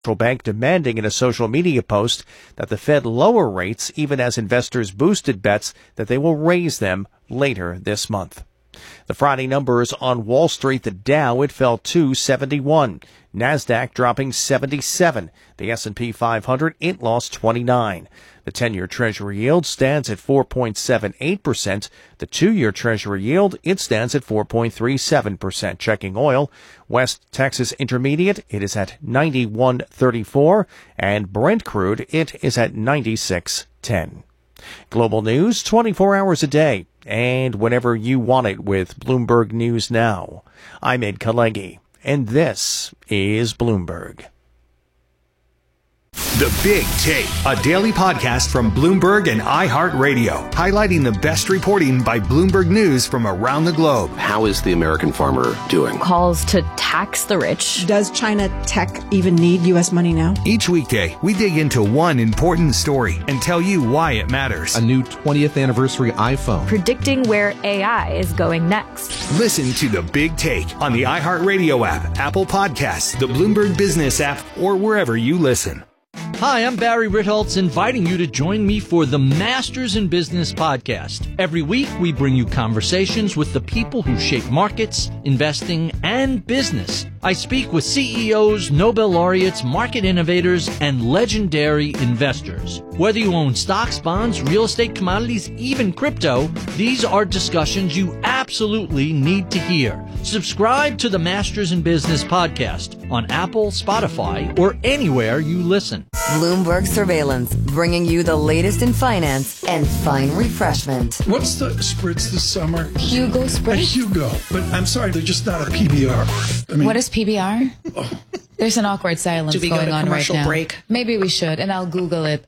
Central Bank demanding in a social media post that the Fed lower rates even as investors boosted bets that they will raise them later this month. The Friday numbers on Wall Street, the Dow, it fell 271. NASDAQ dropping 77. The S&P 500, it lost 29. The 10-year Treasury yield stands at 4.78%. The 2-year Treasury yield, it stands at 4.37%. Checking oil, West Texas Intermediate, it is at 91.34. And Brent crude, it is at 96.10. Global news 24 hours a day and whenever you want it with Bloomberg News Now. I'm Ed Kalegi, and this is Bloomberg. The Big Take, a daily podcast from Bloomberg and iHeartRadio, highlighting the best reporting by Bloomberg News from around the globe. How is the American farmer doing? Calls to tax the rich. Does China tech even need U.S. money now? Each weekday, we dig into one important story and tell you why it matters. A new 20th anniversary iPhone. Predicting where AI is going next. Listen to The Big Take on the iHeartRadio app, Apple Podcasts, the Bloomberg Business app, or wherever you listen. Hi, I'm Barry Ritholtz, inviting you to join me for the Masters in Business podcast. Every week, we bring you conversations with the people who shape markets, investing, and business. I speak with CEOs, Nobel laureates, market innovators, and legendary investors. Whether you own stocks, bonds, real estate, commodities, even crypto, these are discussions you absolutely need to hear. Subscribe to the Masters in Business podcast on Apple, Spotify, or anywhere you listen. Bloomberg Surveillance, bringing you the latest in finance and fine refreshment. What's the spritz this summer? Hugo Spritz? Hugo. But I'm sorry, they're just not a PBR. I mean, what is PBR? There's an awkward silence going on right now. Break? Maybe we should, and I'll Google it.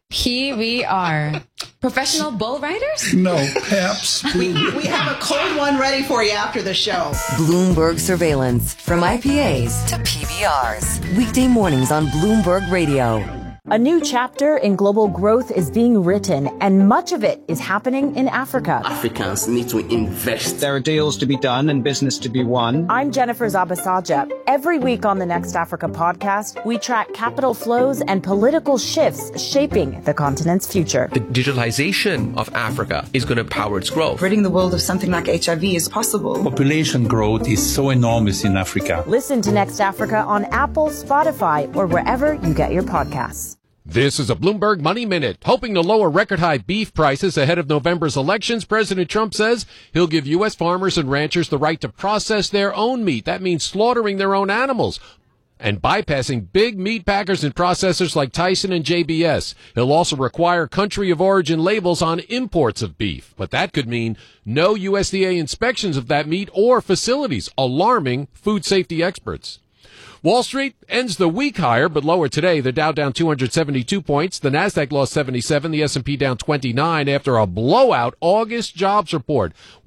PBR. Professional bull riders? No, Pabst. We have a cold one ready for you after the show. Bloomberg Surveillance, from IPAs to PBRs. Weekday mornings on Bloomberg Radio. A new chapter in global growth is being written, and much of it is happening in Africa. Africans need to invest. There are deals to be done and business to be won. I'm Jennifer Zabasaja. Every week on the Next Africa podcast, we track capital flows and political shifts shaping the continent's future. The digitalization of Africa is going to power its growth. Ridding the world of something like HIV is possible. Population growth is so enormous in Africa. Listen to Next Africa on Apple, Spotify, or wherever you get your podcasts. This is a Bloomberg Money Minute. Hoping to lower record-high beef prices ahead of November's elections, President Trump says he'll give U.S. farmers and ranchers the right to process their own meat. That means slaughtering their own animals and bypassing big meat packers and processors like Tyson and JBS. He'll also require country of origin labels on imports of beef. But that could mean no USDA inspections of that meat or facilities, alarming food safety experts. Wall Street ends the week higher, but lower today. The Dow down 272 points. The Nasdaq lost 77. The S&P down 29 after a blowout August jobs report.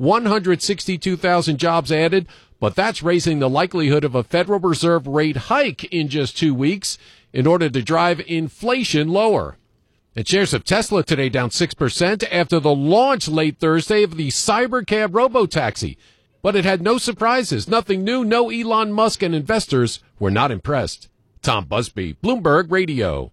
162,000 jobs added, but that's raising the likelihood of a Federal Reserve rate hike in just 2 weeks in order to drive inflation lower. And shares of Tesla today down 6% after the launch late Thursday of the Cybercab robotaxi. But it had no surprises, nothing new, no Elon Musk, and investors were not impressed. Tom Busby, Bloomberg Radio.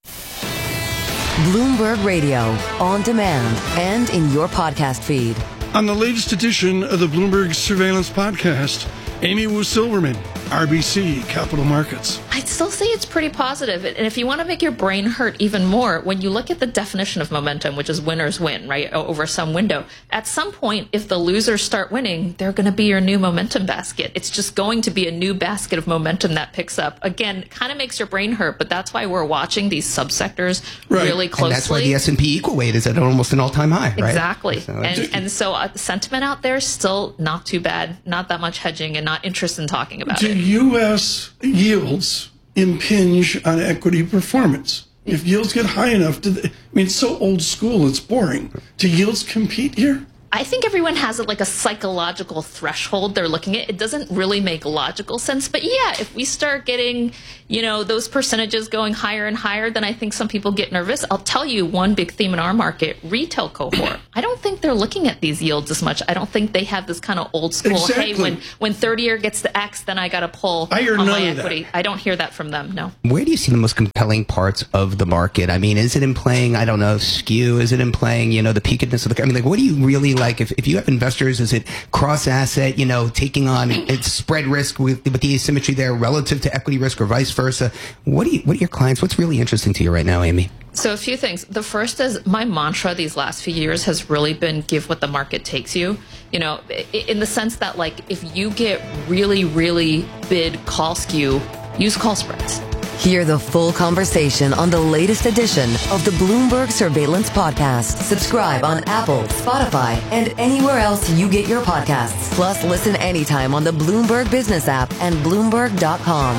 Bloomberg Radio, on demand and in your podcast feed. On the latest edition of the Bloomberg Surveillance Podcast, Amy Wu Silverman, RBC Capital Markets. I'd still say it's pretty positive. And if you want to make your brain hurt even more, when you look at the definition of momentum, which is winners win, right, over some window, at some point, if the losers start winning, they're going to be your new momentum basket. It's just going to be a new basket of momentum that picks up. Again, kind of makes your brain hurt, but that's why we're watching these subsectors really closely. And that's why the S&P equal weight is at almost an all-time high, right? Exactly. So the sentiment out there is still not too bad, not that much hedging, and not interested in talking about it. Do U.S. yields impinge on equity performance? If yields get high enough, it's so old school, it's boring. Do yields compete here? I think everyone has like a psychological threshold they're looking at. It doesn't really make logical sense. But yeah, if we start getting, those percentages going higher and higher, then I think some people get nervous. I'll tell you one big theme in our market, retail cohort. I don't think they're looking at these yields as much. I don't think they have this kind of old school, exactly. Hey, when 30-year gets to X, then I got to pull on my equity. I don't hear that from them, no. Where do you see the most compelling parts of the market? I mean, is it in playing, I don't know, skew? Is it in playing, the peakedness of the... what do you really like? If you have investors, is it cross-asset, taking on its spread risk with the asymmetry there relative to equity risk or vice versa? What are your clients? What's really interesting to you right now, Amy? So a few things. The first is my mantra these last few years has really been give what the market takes you. In the sense that if you get really, really bid call skew, use call spreads. Hear the full conversation on the latest edition of the Bloomberg Surveillance Podcast. Subscribe on Apple, Spotify, and anywhere else you get your podcasts. Plus, listen anytime on the Bloomberg Business app and Bloomberg.com.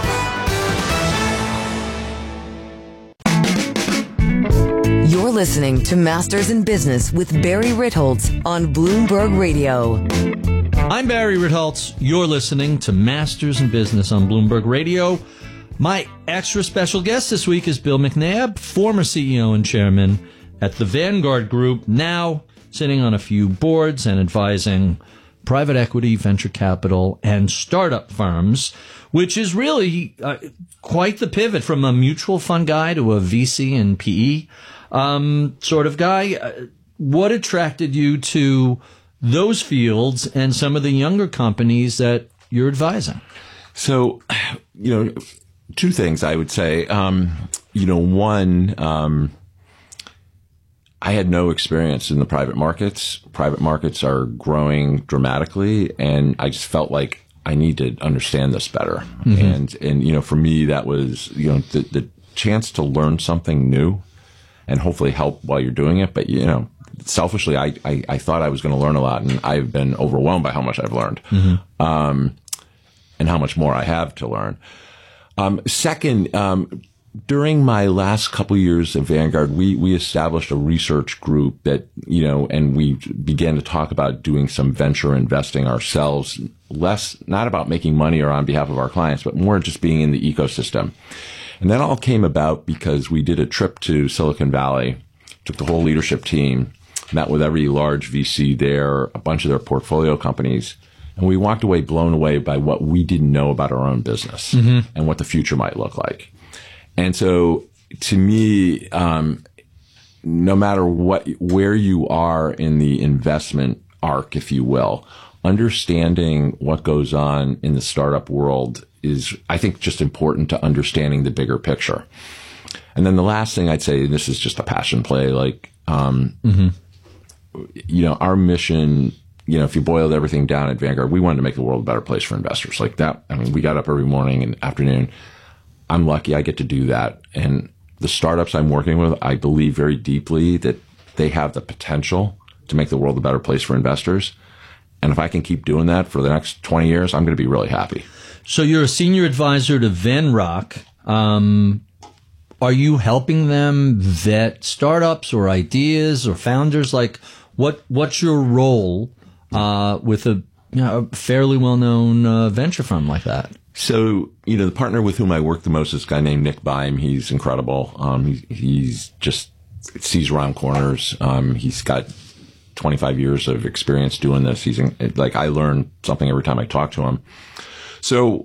You're listening to Masters in Business with Barry Ritholtz on Bloomberg Radio. I'm Barry Ritholtz. You're listening to Masters in Business on Bloomberg Radio. My extra special guest this week is Bill McNabb, former CEO and chairman at the Vanguard Group, now sitting on a few boards and advising private equity, venture capital, and startup firms, which is really quite the pivot from a mutual fund guy to a VC and PE sort of guy. What attracted you to those fields and some of the younger companies that you're advising? So, two things I would say. One, I had no experience in the private markets. Private markets are growing dramatically, and I just felt like I need to understand this better. Mm-hmm. And for me, that was, the chance to learn something new and hopefully help while you're doing it. But, selfishly, I thought I was going to learn a lot, and I've been overwhelmed by how much I've learned, and how much more I have to learn. Second, during my last couple of years at Vanguard, we established a research group that, and we began to talk about doing some venture investing ourselves, less, not about making money or on behalf of our clients, but more just being in the ecosystem. And that all came about because we did a trip to Silicon Valley, took the whole leadership team, met with every large VC there, a bunch of their portfolio companies. And we walked away blown away by what we didn't know about our own business and what the future might look like. And so to me, no matter where you are in the investment arc, if you will, understanding what goes on in the startup world is, I think, just important to understanding the bigger picture. And then the last thing I'd say, and this is just a passion play, our mission, if you boiled everything down at Vanguard, we wanted to make the world a better place for investors. Like that, we got up every morning and afternoon. I'm lucky I get to do that. And the startups I'm working with, I believe very deeply that they have the potential to make the world a better place for investors. And if I can keep doing that for the next 20 years, I'm going to be really happy. So you're a senior advisor to Venrock. Are you helping them vet startups or ideas or founders? What's your role with a fairly well-known venture firm like that? So, the partner with whom I work the most is a guy named Nick Beim. He's incredible. He's just sees around corners. He's got 25 years of experience doing this. I learn something every time I talk to him. So,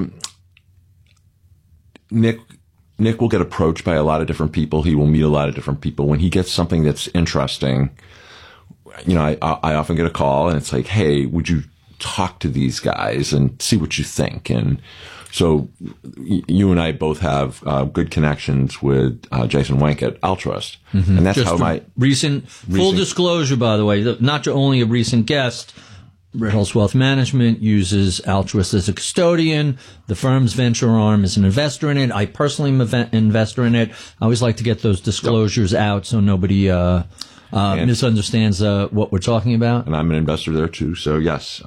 Nick will get approached by a lot of different people. He will meet a lot of different people. When he gets something that's interesting, I often get a call and it's like, hey, would you talk to these guys and see what you think? And so you and I both have good connections with Jason Wenk at Altruist. Mm-hmm. And that's just how recent full disclosure, by the way, not only a recent guest, Ritholtz Wealth Management uses Altruist as a custodian. The firm's venture arm is an investor in it. I personally am an investor in it. I always like to get those disclosures out so nobody misunderstands what we're talking about. And I'm an investor there too. So yes.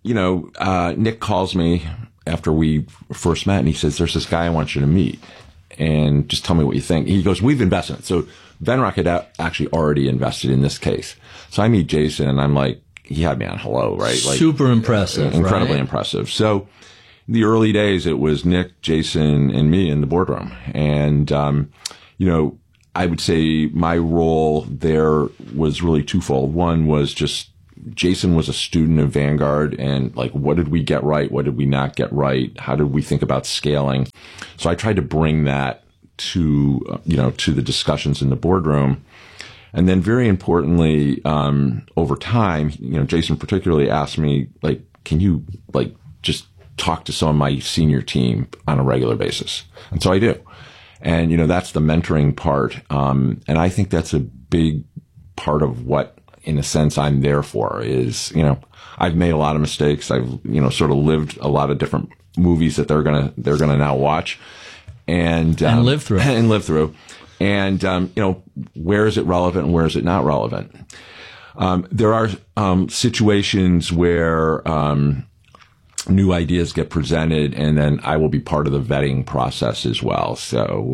Nick calls me after we first met and he says, there's this guy I want you to meet. and just tell me what you think. He goes, we've invested in it. So Venrock had actually already invested in this case. So I meet Jason, and I'm like, he had me on hello, right? Like, super impressive, incredibly right? impressive. So in the early days, it was Nick, Jason, and me in the boardroom. And, I would say my role there was really twofold. One was just Jason was a student of Vanguard, and like, what did we get right? What did we not get right? How did we think about scaling? So I tried to bring that to the discussions in the boardroom. And then very importantly, over time, Jason particularly asked me, like, can you like just talk to some of my senior team on a regular basis? And so I do. And, that's the mentoring part. And I think that's a big part of what, in a sense, I'm there for is, I've made a lot of mistakes. I've, sort of lived a lot of different movies that they're going to now watch and live through. And, where is it relevant and where is it not relevant? There are, situations where, new ideas get presented, and then I will be part of the vetting process as well. So,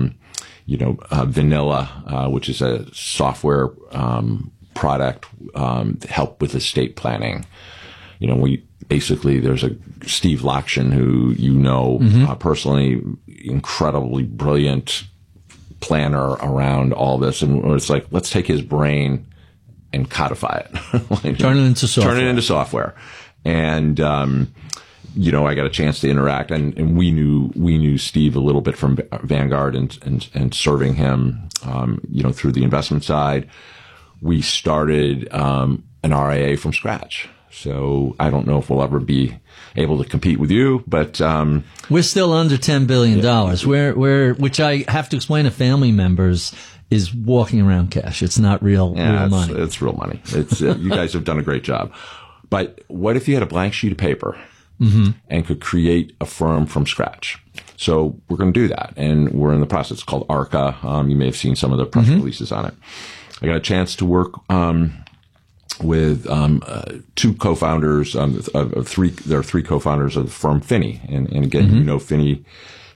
Vanilla, which is a software product, help with estate planning. There's a Steve Lakshan who personally, incredibly brilliant planner around all this, and it's like, let's take his brain and codify it, like, turn it into software. And, I got a chance to interact, and we knew Steve a little bit from Vanguard and serving him, through the investment side. We started, an RIA from scratch. So I don't know if we'll ever be able to compete with you, but, we're still under $10 billion. Which I have to explain to family members is walking around cash. It's not real money. It's real money. It's, you guys have done a great job. But what if you had a blank sheet of paper and could create a firm from scratch? So we're going to do that. And we're in the process. It's called ARCA. You may have seen some of the press releases on it. I got a chance to work with two co-founders of three. There are three co-founders of the firm Finney. And again, Finney.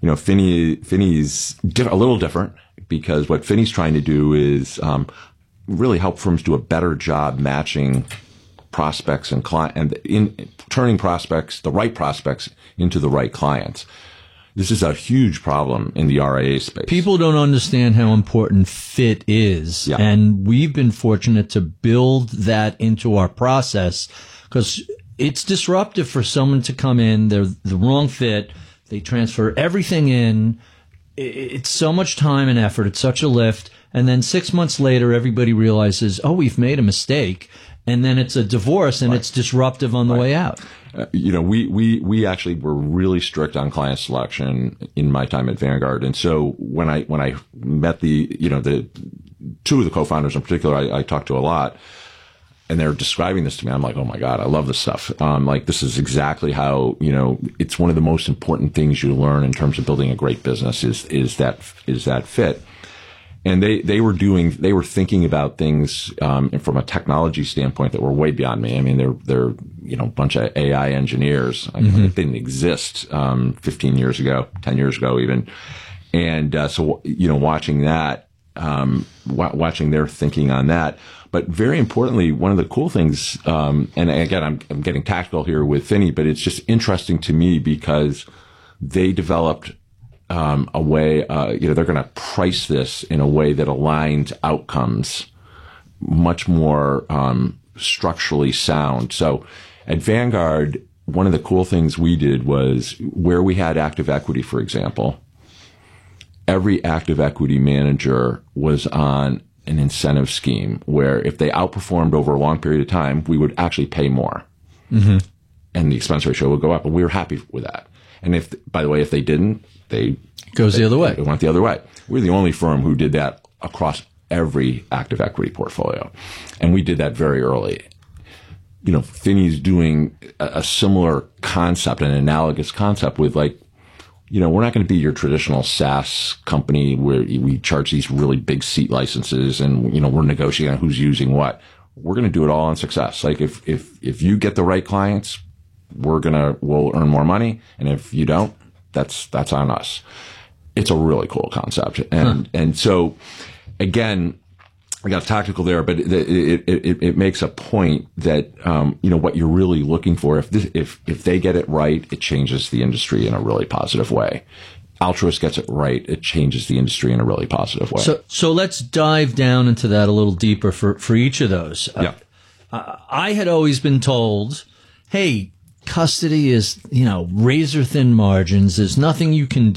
Finney's a little different because what Finney's trying to do is really help firms do a better job matching prospects and client, and in turning prospects, the right prospects, into the right clients. This is a huge problem in the RIA space. People don't understand how important fit is. Yeah. And we've been fortunate to build that into our process because it's disruptive for someone to come in, they're the wrong fit, they transfer everything in. It's so much time and effort. It's such a lift. And then 6 months later, everybody realizes, oh, we've made a mistake. And then it's a divorce, and it's disruptive on the way out. We actually were really strict on client selection in my time at Vanguard, and so when I met the two of the co-founders in particular, I talked to a lot, and they're describing this to me. I'm like, oh my God, I love this stuff. Like, this is exactly how it's one of the most important things you learn in terms of building a great business is that fit. And they were thinking about things from a technology standpoint that were way beyond me. I mean, they're a bunch of AI engineers. I mean, it didn't exist 15 years ago, 10 years ago even. And so watching that, watching their thinking on that. But very importantly, one of the cool things, and again, I'm getting tactical here with Finney, but it's just interesting to me because they developed a way, they're going to price this in a way that aligns outcomes much more structurally sound. So at Vanguard, one of the cool things we did was where we had active equity, for example, every active equity manager was on an incentive scheme where if they outperformed over a long period of time, we would actually pay more. And the expense ratio would go up, and we were happy with that. And if, by the way, if they didn't, they went the other way. We're the only firm who did that across every active equity portfolio. And we did that very early. Finney's doing a similar concept, an analogous concept with we're not going to be your traditional SaaS company where we charge these really big seat licenses and, we're negotiating on who's using what. We're going to do it all on success. Like if you get the right clients, we'll earn more money. And if you don't, that's on us. it's a really cool concept. And so, again, I got tactical there, but it makes a point that, what you're really looking for, if they get it right, it changes the industry in a really positive way. Altruist gets it right, it changes the industry in a really positive way. So let's dive down into that a little deeper for each of those. I had always been told, hey, custody is, razor thin margins. There's nothing you can